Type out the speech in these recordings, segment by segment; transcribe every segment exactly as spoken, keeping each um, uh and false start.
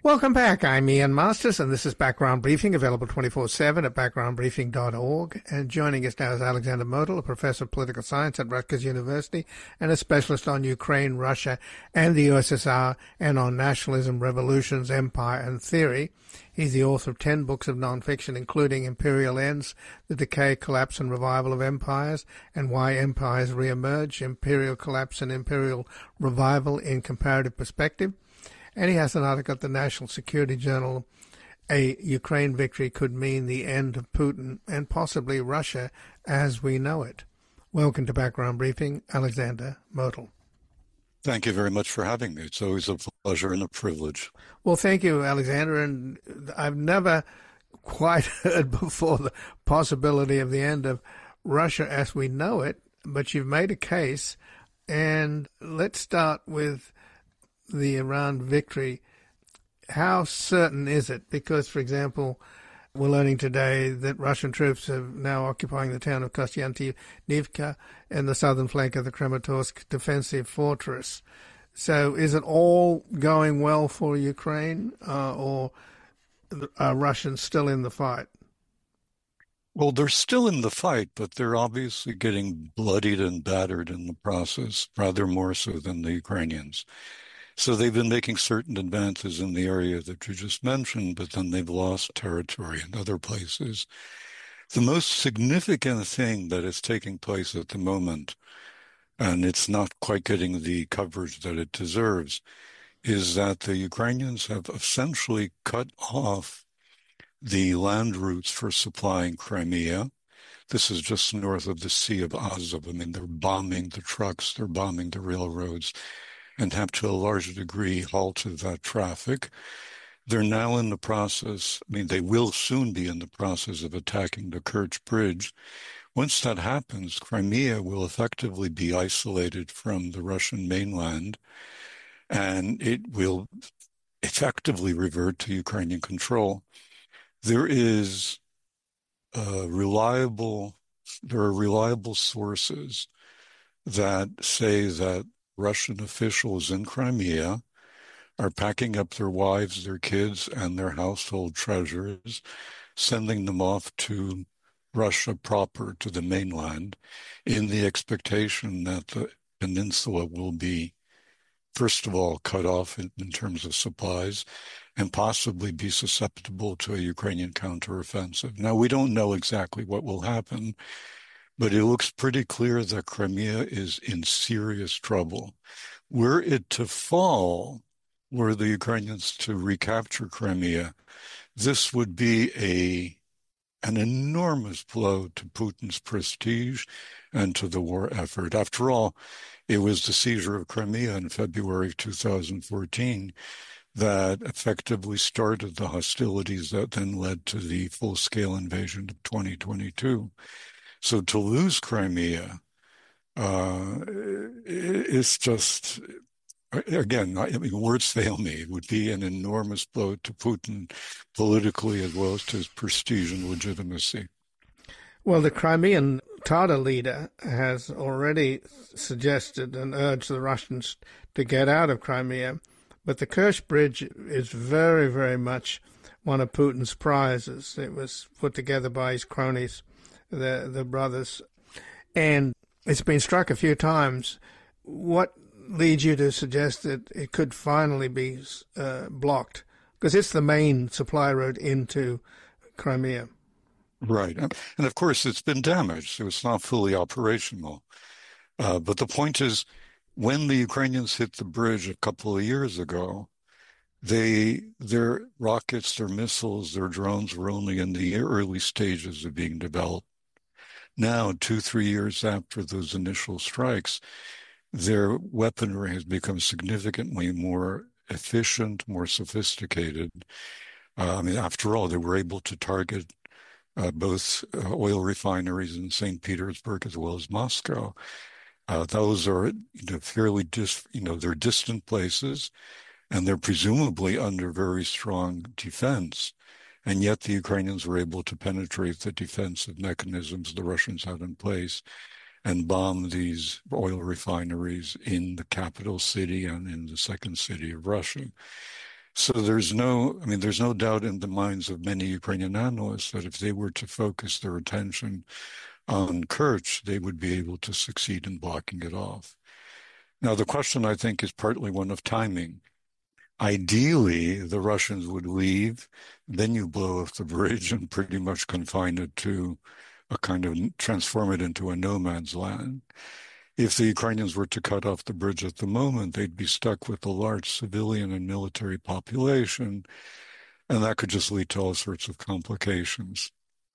Welcome back. I'm Ian Masters, and this is Background Briefing, available twenty-four seven at background briefing dot org. And joining us now is Alexander Motyl, a professor of political science at Rutgers University and a specialist on Ukraine, Russia, and the U S S R, and on nationalism, revolutions, empire, and theory. He's the author of ten books of nonfiction, including Imperial Ends, The Decay, Collapse, and Revival of Empires, and Why Empires Reemerge, Imperial Collapse and Imperial Revival in Comparative Perspective. And he has an article at the National Security Journal, A Ukraine Victory Could Mean the End of Putin and Possibly Russia as We Know It. Welcome to Background Briefing, Alexander Motyl. Thank you very much for having me. It's always a pleasure and a privilege. Well, thank you, Alexander. And I've never quite heard before the possibility of the end of Russia as we know it, but you've made a case. And let's start with the Iran victory. How certain is it? Because, for example, we're learning today that Russian troops are now occupying the town of Kostyantynivka and the southern flank of the Kramatorsk defensive fortress. So is it all going well for Ukraine, uh, or are Russians still in the fight? Well, they're still in the fight, but they're obviously getting bloodied and battered in the process, rather more so than the Ukrainians. So they've been making certain advances in the area that you just mentioned, but then they've lost territory in other places. The most significant thing that is taking place at the moment, and it's not quite getting the coverage that it deserves, is that the Ukrainians have essentially cut off the land routes for supplying Crimea. This is just north of the Sea of Azov. I mean, they're bombing the trucks, they're bombing the railroads, and have to a large degree halted that traffic. They're now in the process, I mean, they will soon be in the process of attacking the Kerch Bridge. Once that happens, Crimea will effectively be isolated from the Russian mainland, and it will effectively revert to Ukrainian control. There is a reliable, there are reliable sources that say that Russian officials in Crimea are packing up their wives, their kids, and their household treasures, sending them off to Russia proper, to the mainland, in the expectation that the peninsula will be, first of all, cut off in, in terms of supplies, and possibly be susceptible to a Ukrainian counteroffensive. Now, we don't know exactly what will happen, but it looks pretty clear that Crimea is in serious trouble. Were it to fall, were the Ukrainians to recapture Crimea, this would be a an enormous blow to Putin's prestige and to the war effort. After all, it was the seizure of Crimea in February of two thousand fourteen that effectively started the hostilities that then led to the full-scale invasion of twenty twenty-two. So to lose Crimea, uh, it's just, again, I mean, words fail me. It would be an enormous blow to Putin politically as well as to his prestige and legitimacy. Well, the Crimean Tatar leader has already suggested and urged the Russians to get out of Crimea, but the Kerch Bridge is very, very much one of Putin's prizes. It was put together by his cronies, the the brothers, and it's been struck a few times. What leads you to suggest that it could finally be uh, blocked? Because it's the main supply route into Crimea. Right. And of course, it's been damaged, so it's not fully operational. Uh, but the point is, when the Ukrainians hit the bridge a couple of years ago, they their rockets, their missiles, their drones were only in the early stages of being developed. Now, two, three years after those initial strikes, their weaponry has become significantly more efficient, more sophisticated. Uh, I mean, after all, they were able to target uh, both uh, oil refineries in Saint Petersburg as well as Moscow. Uh, those are, you know, fairly dis, you know, they're distant places, and they're presumably under very strong defense. And yet the Ukrainians were able to penetrate the defensive mechanisms the Russians had in place and bomb these oil refineries in the capital city and in the second city of Russia. So there's no, I mean, there's no doubt in the minds of many Ukrainian analysts that if they were to focus their attention on Kerch, they would be able to succeed in blocking it off. Now, the question, I think, is partly one of timing. Ideally, the Russians would leave, then you blow up the bridge and pretty much confine it to a kind of transform it into a no man's land. If the Ukrainians were to cut off the bridge at the moment, they'd be stuck with a large civilian and military population, and that could just lead to all sorts of complications.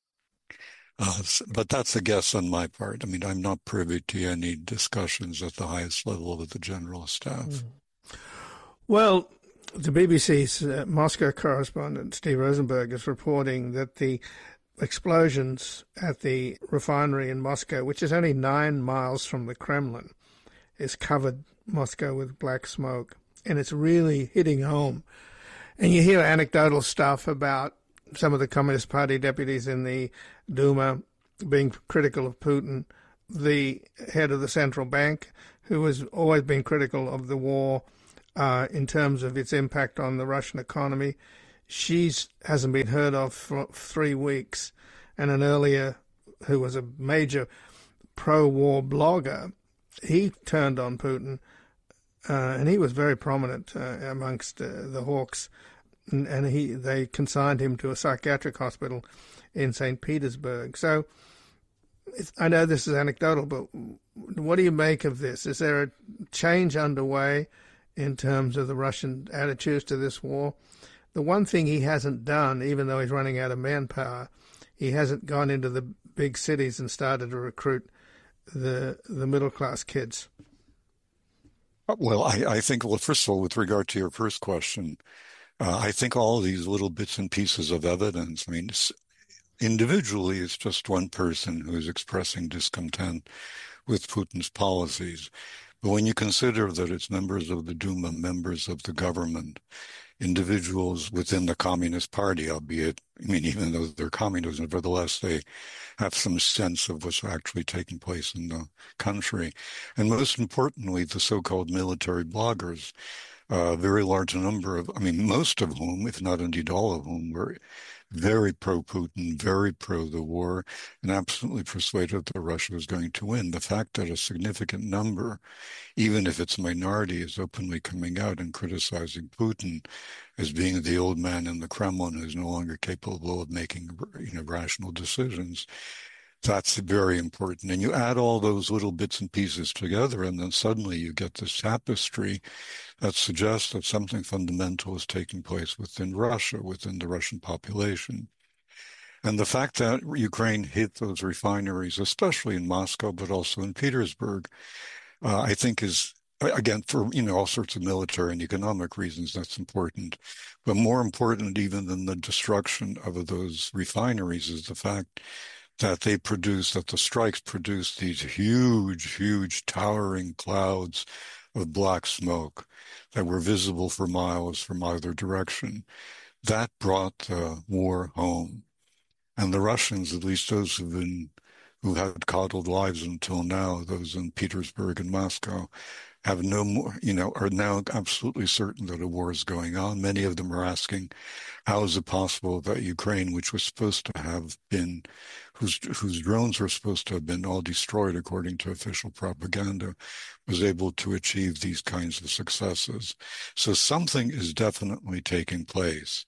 Uh, but that's a guess on my part. I mean, I'm not privy to any discussions at the highest level of the general staff. Mm. Well, the B B C's uh, Moscow correspondent, Steve Rosenberg, is reporting that the explosions at the refinery in Moscow, which is only nine miles from the Kremlin, has covered Moscow with black smoke, and it's really hitting home. And you hear anecdotal stuff about some of the Communist Party deputies in the Duma being critical of Putin, the head of the central bank, who has always been critical of the war uh, in terms of its impact on the Russian economy. She's hasn't been heard of for three weeks. And an earlier, who was a major pro-war blogger, he turned on Putin, uh, and he was very prominent uh, amongst uh, the hawks. And, and he they consigned him to a psychiatric hospital in Saint Petersburg. So it's, I know this is anecdotal, but what do you make of this? Is there a change underway in terms of the Russian attitudes to this war? The one thing he hasn't done, even though he's running out of manpower, he hasn't gone into the big cities and started to recruit the the middle class kids. Well, I, I think, well, first of all, with regard to your first question, uh, I think all of these little bits and pieces of evidence, I mean, individually, it's just one person who's expressing discontent with Putin's policies. But when you consider that it's members of the Duma, members of the government, individuals within the Communist Party, albeit, I mean, even though they're communists, nevertheless, they have some sense of what's actually taking place in the country. And most importantly, the so-called military bloggers, a very large number of, I mean, most of whom, if not indeed all of whom, were very pro-Putin, very pro the war, and absolutely persuaded that Russia was going to win. The fact that a significant number, even if it's a minority, is openly coming out and criticizing Putin as being the old man in the Kremlin who's no longer capable of making, you know, rational decisions, that's very important. And you add all those little bits and pieces together, and then suddenly you get this tapestry that suggests that something fundamental is taking place within Russia, within the Russian population. And the fact that Ukraine hit those refineries, especially in Moscow, but also in Petersburg, uh, I think is, again, for, you know, all sorts of military and economic reasons, that's important. But more important even than the destruction of those refineries is the fact that they produce, that the strikes produce these huge, huge towering clouds of black smoke that were visible for miles from either direction. That brought the war home. And the Russians, at least those who've been, who had coddled lives until now, those in Petersburg and Moscow, have no more, you know, are now absolutely certain that a war is going on. Many of them are asking, how is it possible that Ukraine, which was supposed to have been, whose whose drones were supposed to have been all destroyed according to official propaganda, was able to achieve these kinds of successes? So something is definitely taking place.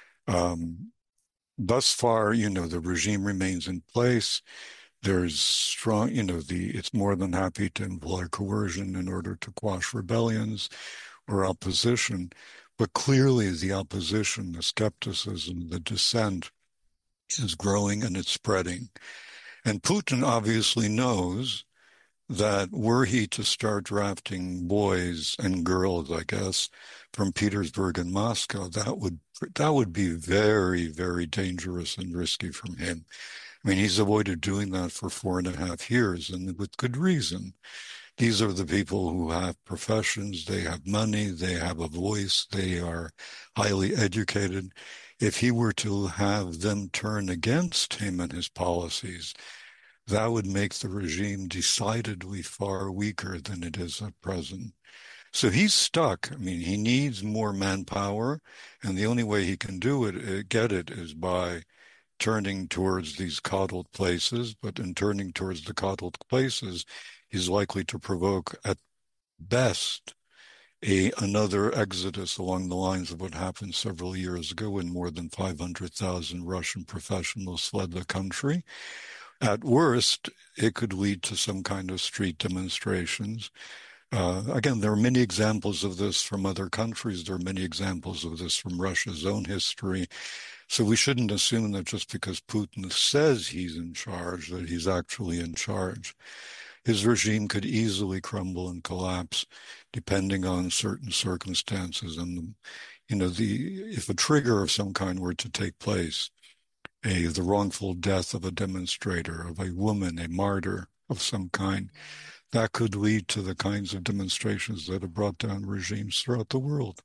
Um, thus far, you know, the regime remains in place. There's strong, you know, the it's more than happy to employ coercion in order to quash rebellions or opposition. But clearly the opposition, the skepticism, the dissent is growing and it's spreading. And Putin obviously knows that were he to start drafting boys and girls, I guess, from Petersburg and Moscow, that would that would be very, very dangerous and risky from him. I mean, he's avoided doing that for four and a half years, and with good reason. These are the people who have professions, they have money, they have a voice, they are highly educated. If he were to have them turn against him and his policies, that would make the regime decidedly far weaker than it is at present. So he's stuck. I mean, he needs more manpower, and the only way he can do it, uh, get it, is by turning towards these coddled places. But in turning towards the coddled places, he's likely to provoke, at best, a another exodus along the lines of what happened several years ago when more than five hundred thousand Russian professionals fled the country. At worst, it could lead to some kind of street demonstrations. Uh, again, there are many examples of this from other countries. There are many examples of this from Russia's own history. So we shouldn't assume that just because Putin says he's in charge, that he's actually in charge. His regime could easily crumble and collapse depending on certain circumstances. And, you know, the if a trigger of some kind were to take place, a the wrongful death of a demonstrator, of a woman, a martyr of some kind, that could lead to the kinds of demonstrations that have brought down regimes throughout the world.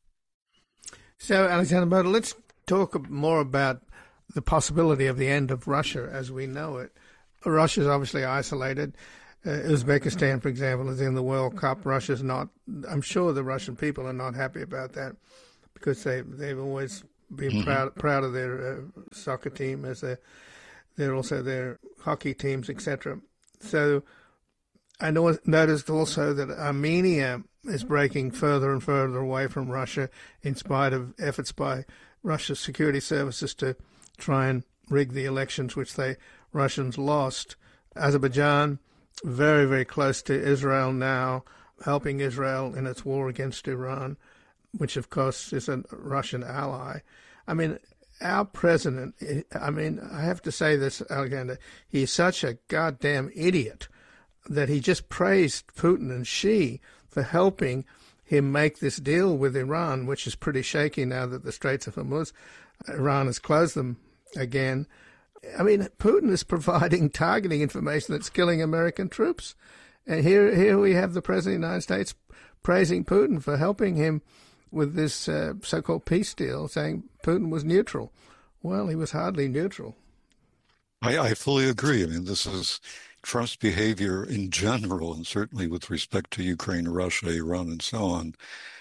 So, Alexander Model, let's talk more about the possibility of the end of Russia as we know it. Russia is obviously isolated. Uh, Uzbekistan, for example, is in the World Cup. Russia's not. I'm sure the Russian people are not happy about that because they they've always been mm-hmm. proud proud of their uh, soccer team, as they're, they're also their hockey teams, et cetera. So I know, noticed also that Armenia is breaking further and further away from Russia in spite of efforts by Russia's security services to try and rig the elections, which they Russians lost. Azerbaijan, very, very close to Israel now, helping Israel in its war against Iran, which, of course, is a Russian ally. I mean, our president, I mean, I have to say this, Alexander, he's such a goddamn idiot that he just praised Putin and Xi for helping him make this deal with Iran, which is pretty shaky now that the Straits of Hormuz, Iran has closed them again. I mean, Putin is providing targeting information that's killing American troops. And here here we have the President of the United States praising Putin for helping him with this uh, so-called peace deal, saying Putin was neutral. Well, he was hardly neutral. I, I fully agree. I mean, this is Trump's behavior in general, and certainly with respect to Ukraine, Russia, Iran, and so on,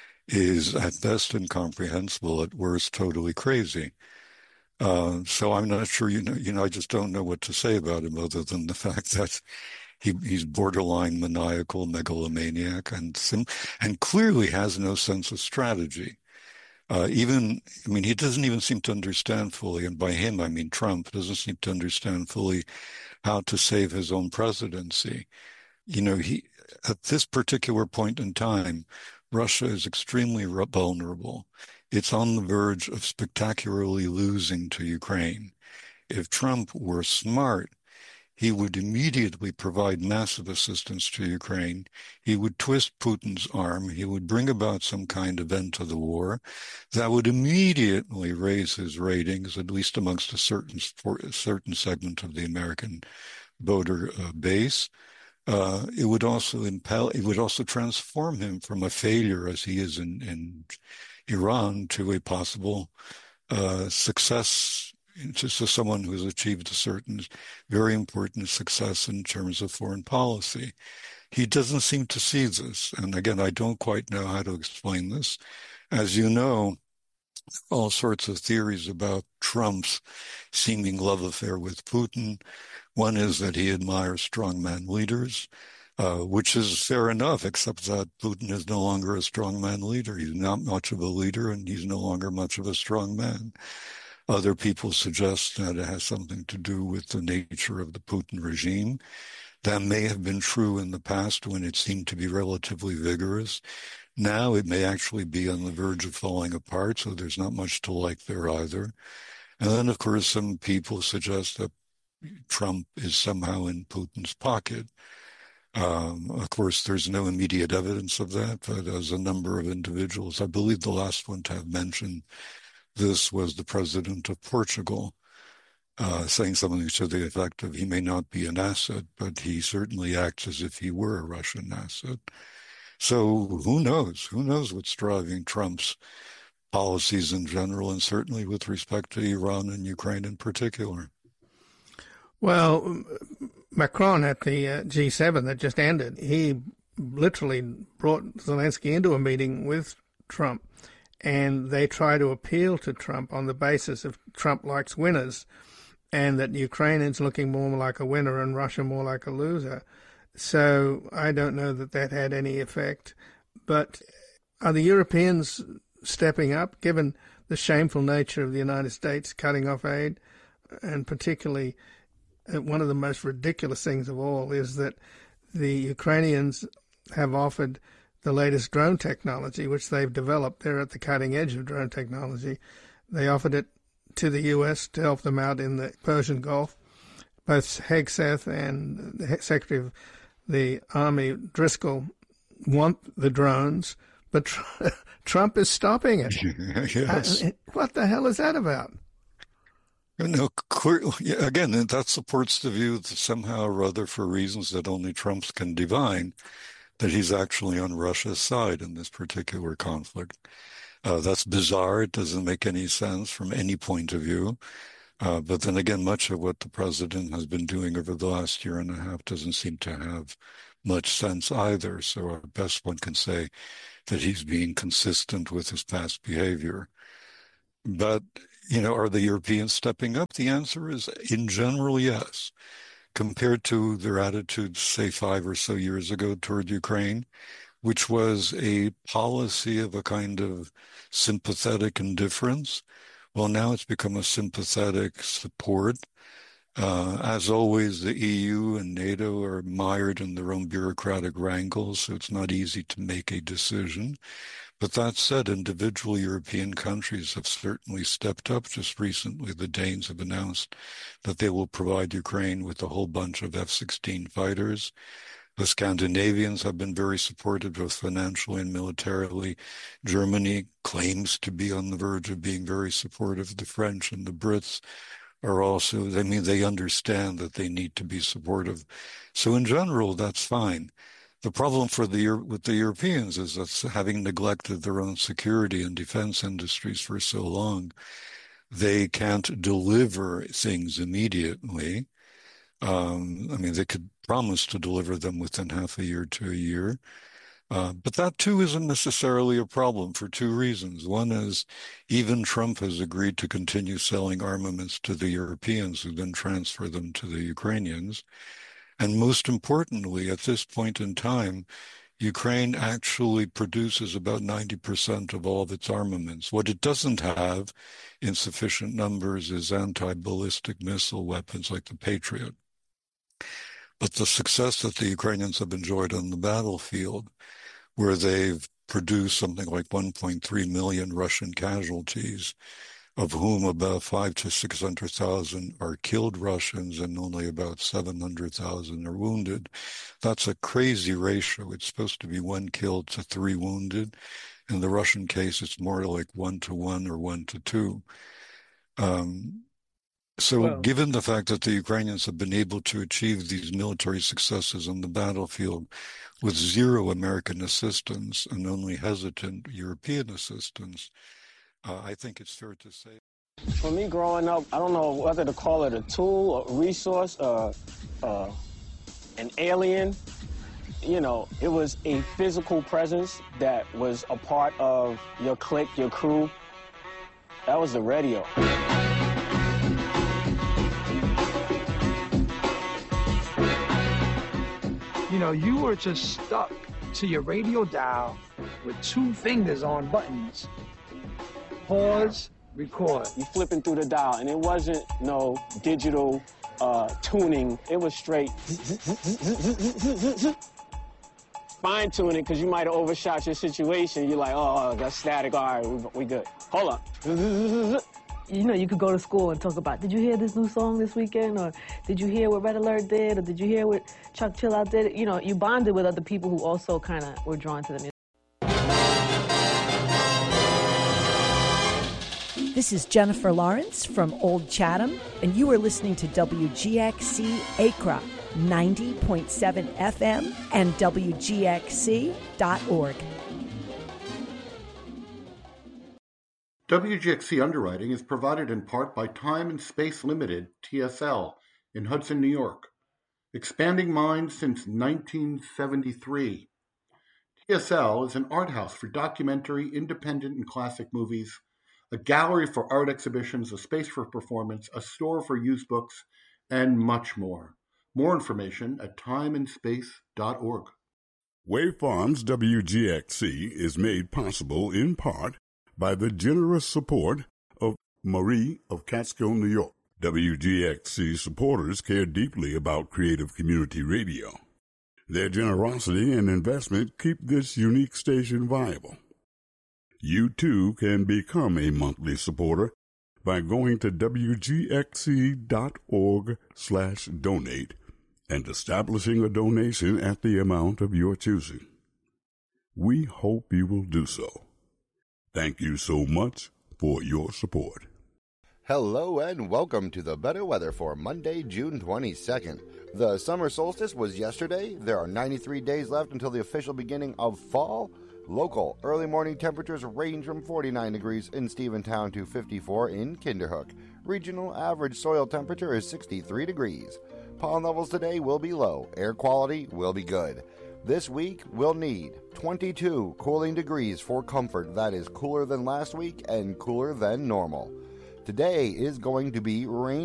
is at best incomprehensible, at worst totally crazy. Uh, so I'm not sure, you know, you know, I just don't know what to say about him other than the fact that he, he's borderline maniacal, megalomaniac, and sim- and clearly has no sense of strategy. Uh, even, I mean, he doesn't even seem to understand fully, and by him I mean Trump, doesn't seem to understand fully how to save his own presidency. You know, he at this particular point in time, Russia is extremely vulnerable. It's on the verge of spectacularly losing to Ukraine. If Trump were smart, he would immediately provide massive assistance to Ukraine. He would twist Putin's arm. He would bring about some kind of end to the war that would immediately raise his ratings, at least amongst a certain a certain segment of the American voter uh, base. Uh, it would also impel. It would also transform him from a failure, as he is in, in Iran, to a possible uh, success. Just as someone who has achieved a certain very important success in terms of foreign policy. He doesn't seem to see this. And again, I don't quite know how to explain this. As you know, all sorts of theories about Trump's seeming love affair with Putin. One is that he admires strongman leaders, uh, which is fair enough, except that Putin is no longer a strongman leader. He's not much of a leader, and he's no longer much of a strong man. Other people suggest that it has something to do with the nature of the Putin regime. That may have been true in the past when it seemed to be relatively vigorous. Now it may actually be on the verge of falling apart, so there's not much to like there either. And then, of course, some people suggest that Trump is somehow in Putin's pocket. Um, of course, there's no immediate evidence of that, but as a number of individuals, I believe the last one to have mentioned this was the president of Portugal, uh, saying something to the effect of he may not be an asset, but he certainly acts as if he were a Russian asset. So who knows? Who knows what's driving Trump's policies in general, and certainly with respect to Iran and Ukraine in particular. Well, Macron at the uh, G seven that just ended, he literally brought Zelensky into a meeting with Trump, and they try to appeal to Trump on the basis of Trump likes winners, and that Ukrainians looking more like a winner and Russia more like a loser. So I don't know that that had any effect. But are the Europeans stepping up, given the shameful nature of the United States cutting off aid? And particularly, one of the most ridiculous things of all is that the Ukrainians have offered the latest drone technology, which they've developed. They're at the cutting edge of drone technology. They offered it to the U S to help them out in the Persian Gulf. Both Hegseth and the Secretary of the Army, Driscoll, want the drones, but Trump is stopping it. Yes. What the hell is that about? No, again, that supports the view that somehow or other, for reasons that only Trump can divine, that he's actually on Russia's side in this particular conflict. Uh, that's bizarre. It doesn't make any sense from any point of view. Uh, but then again, much of what the president has been doing over the last year and a half doesn't seem to have much sense either. So at best one can say that he's being consistent with his past behavior. But, you know, are the Europeans stepping up? The answer is, in general, yes. Compared to their attitudes, say, five or so years ago toward Ukraine, which was a policy of a kind of sympathetic indifference. Well, now it's become a sympathetic support. Uh, as always, the E U and NATO are mired in their own bureaucratic wrangles, so it's not easy to make a decision. But that said, individual European countries have certainly stepped up. Just recently, the Danes have announced that they will provide Ukraine with a whole bunch of F sixteen fighters. The Scandinavians have been very supportive, both financially and militarily. Germany claims to be on the verge of being very supportive. The French and the Brits are also, I mean, they understand that they need to be supportive. So in general, that's fine. The problem for the with the Europeans is that, having neglected their own security and defense industries for so long, they can't deliver things immediately. Um, I mean, they could promise to deliver them within half a year to a year. Uh, but that, too, isn't necessarily a problem for two reasons. One is even Trump has agreed to continue selling armaments to the Europeans, who then transfer them to the Ukrainians. And most importantly, at this point in time, Ukraine actually produces about ninety percent of all of its armaments. What it doesn't have in sufficient numbers is anti-ballistic missile weapons like the Patriot. But the success that the Ukrainians have enjoyed on the battlefield, where they've produced something like one point three million Russian casualties, of whom about five to six hundred thousand are killed Russians and only about seven hundred thousand are wounded. That's a crazy ratio. It's supposed to be one killed to three wounded. In the Russian case, it's more like one to one or one to two. Um, so well, given the fact that the Ukrainians have been able to achieve these military successes on the battlefield with zero American assistance and only hesitant European assistance, Uh, I think it's fair to say. For me, growing up, I don't know whether to call it a tool, a resource, uh, uh, an alien. You know, it was a physical presence that was a part of your clique, your crew. That was the radio. You know, you were just stuck to your radio dial with two fingers on buttons. Pause, record. You flipping through the dial, and it wasn't no digital uh, tuning. It was straight fine tuning, because you might have overshot your situation. You're like, oh, that's static. All right, we, we good. Hold on. You know, you could go to school and talk about, did you hear this new song this weekend? Or did you hear what Red Alert did? Or did you hear what Chuck Chillout did? You know, you bonded with other people who also kind of were drawn to the music. This is Jennifer Lawrence from Old Chatham, and you are listening to W G X C Accra, ninety point seven F M and W G X C dot org. W G X C underwriting is provided in part by Time and Space Limited, T S L, in Hudson, New York. Expanding minds since nineteen seventy-three. T S L is an art house for documentary, independent, and classic movies, a gallery for art exhibitions, a space for performance, a store for used books, and much more. More information at time and space dot org. Wave Farms W G X C is made possible in part by the generous support of Marie of Catskill, New York. W G X C supporters care deeply about creative community radio. Their generosity and investment keep this unique station viable. You too can become a monthly supporter by going to W G X C dot org slash donate and establishing a donation at the amount of your choosing. We hope you will do so. Thank you so much for your support. Hello and welcome to the better weather for Monday, June twenty-second. The summer solstice was yesterday. There are ninety-three days left until the official beginning of fall. Local early morning temperatures range from forty-nine degrees in Steventown to fifty-four in Kinderhook. Regional average soil temperature is sixty-three degrees. Pollen levels today will be low. Air quality will be good. This week we'll need twenty-two cooling degrees for comfort. That is cooler than last week and cooler than normal. Today is going to be rain.